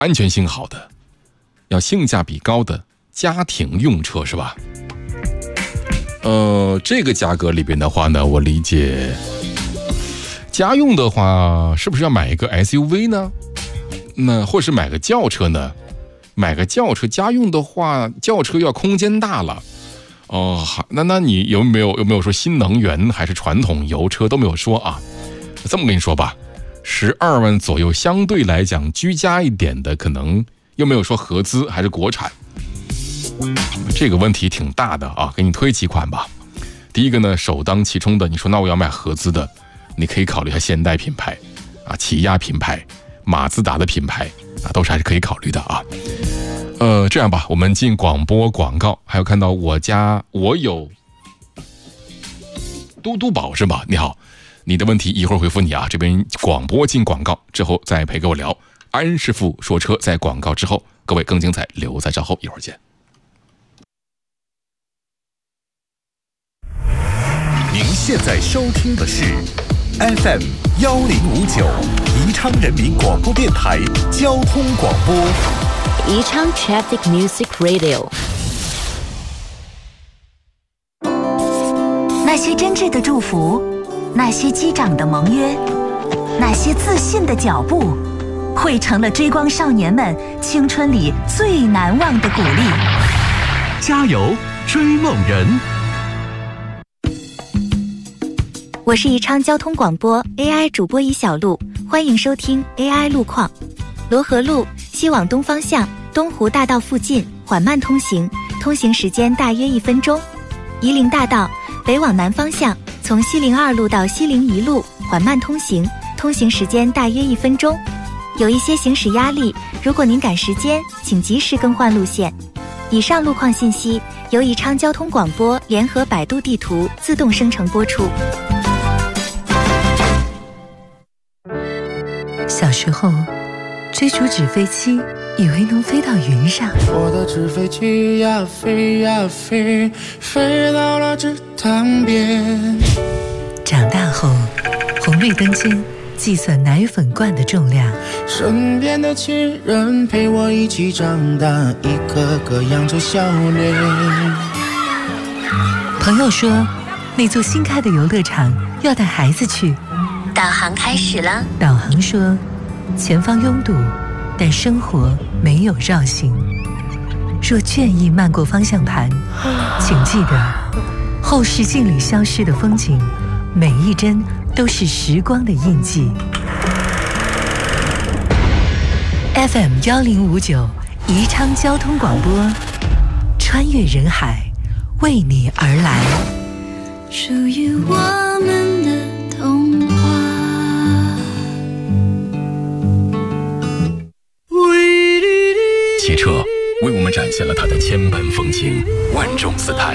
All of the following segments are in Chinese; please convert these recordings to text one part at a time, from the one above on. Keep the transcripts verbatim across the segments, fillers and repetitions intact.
安全性好的，要性价比高的家庭用车是吧？呃，这个价格里边的话呢，我理解家用的话，是不是要买一个 S U V 呢？那或是买个轿车呢？买个轿车家用的话，轿车要空间大了。哦，那那你有没有有没有说新能源还是传统油车都没有说啊？这么跟你说吧，十二万左右，相对来讲居家一点的，可能又没有说合资还是国产，这个问题挺大的啊。给你推几款吧。第一个呢，首当其冲的，你说那我要买合资的，你可以考虑一下现代品牌啊，起亚品牌、马自达的品牌啊，都是还是可以考虑的啊。呃，这样吧，我们进广播广告，还有看到我家我有嘟嘟宝是吧？你好，你的问题一会儿回复你啊。这边广播进广告之后再陪跟我聊。安师傅说车在广告之后，各位更精彩，留在稍后，一会儿见。 您现在收听的是 F M 幺零五九宜昌人民广播电台交通广播。 宜昌 Traffic Music Radio。 那些真挚的祝福，那些击掌的盟约，那些自信的脚步，汇成了追光少年们青春里最难忘的鼓励。 加油，追梦人！ 我是宜昌交通广播 A I 主播宜小璐，欢迎收听 A I 路况。罗河路西往东方向，东湖大道附近缓慢通行，通行时间大约一分钟。夷陵大道北往南方向，从西陵二路到西陵一路缓慢通行，通行时间大约一分钟。有一些行驶压力，如果您赶时间，请及时更换路线。以上路况信息由宜昌交通广播联合百度地图自动生成播出。 小时候追逐纸飞机，以为能飞到云上。 我的纸飞机呀飞呀飞，飞到了池塘边。 长大后，红绿灯间计算奶粉罐的重量。 身边的亲人陪我一起长大，一个个扬着笑脸。 朋友说，那座新开的游乐场要带孩子去。 导航开始了。 导航说，前方拥堵，但生活没有绕行。若倦意漫过方向盘，请记得，后视镜里消失的风景，每一帧都是时光的印记。F M 幺零五九宜昌交通广播，穿越人海，为你而来。 属于我们的童话。 汽车为我们展现了它的千般风情，万众四台。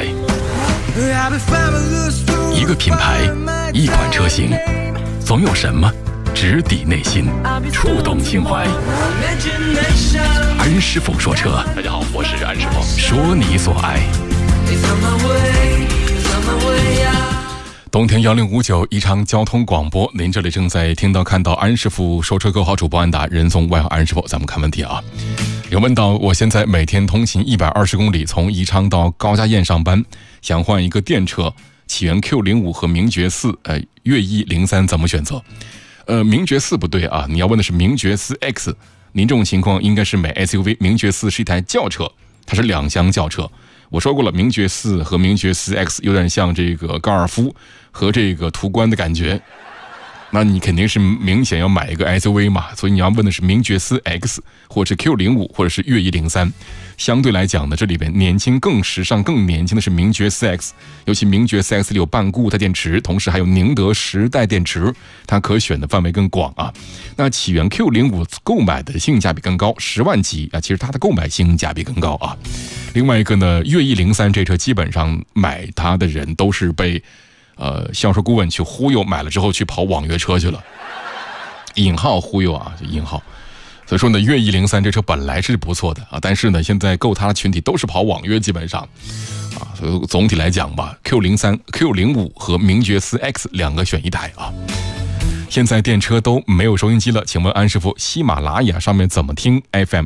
一个品牌，一款车型，总有什么直抵内心，触动情怀。安师傅说车，大家好，我是安师傅，说你所爱。冬天幺零五九宜昌交通广播，您这里正在听到看到安师傅说车，各号主播安达，人送外号安师傅。咱们看问题啊，有问到我现在每天通勤一百二十公里，从宜昌到高家堰上班，想换一个电车，启源 Q 零五 和名爵四，呃，悦翼零三怎么选择？呃，名爵四不对啊，你要问的是名爵四 X。您这种情况应该是买 S U V， 名爵四是一台轿车，它是两厢轿车。我说过了，名爵四和名爵四 X 有点像这个高尔夫和这个途观的感觉，那你肯定是明显要买一个 S U V 嘛，所以你要问的是名爵四 X 或者是 Q 零五 或者是悦翼零三。相对来讲呢，这里边年轻更时尚更年轻的是名爵四 X， 尤其名爵四 X 里有半固态电池，同时还有宁德时代电池，它可选的范围更广啊。那启源 Q 零五 购买的性价比更高，十万级啊，其实它的购买性价比更高啊。另外一个呢，悦翼零三这车基本上买它的人都是被呃销售顾问去忽悠，买了之后去跑网约车去了，引号忽悠啊，引号。所以说呢，悦翼零三这车本来是不错的啊，但是呢，现在购它的群体都是跑网约，基本上啊，所以总体来讲吧 ，Q 零三、Q 零五和名爵四 X 两个选一台啊。 现在电车都没有收音机了，请问安师傅，喜马拉雅上面怎么听 F M